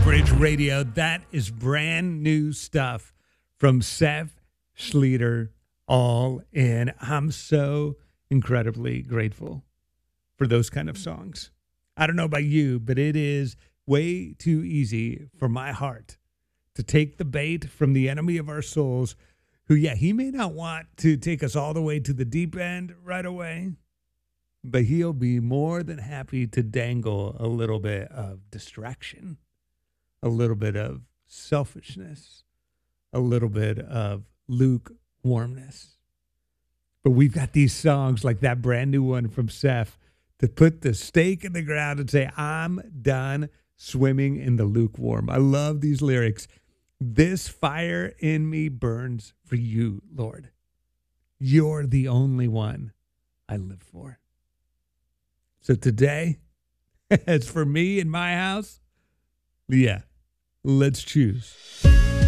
Bridge Radio. That is brand new stuff from Seth Schleter, All In. I'm so incredibly grateful for those kind of songs. I don't know about you, but it is way too easy for my heart to take the bait from the enemy of our souls, who, yeah, he may not want to take us all the way to the deep end right away, but he'll be more than happy to dangle a little bit of distraction, a little bit of selfishness, a little bit of lukewarmness. But we've got these songs like that brand new one from Seth to put the stake in the ground and say, I'm done swimming in the lukewarm. I love these lyrics. This fire in me burns for you, Lord. You're the only one I live for. So today, as for me and my house, yeah, let's choose